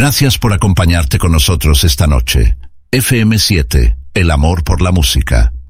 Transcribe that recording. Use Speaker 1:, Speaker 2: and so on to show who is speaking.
Speaker 1: Gracias por acompañarte con nosotros esta noche. FM7, el amor por la música.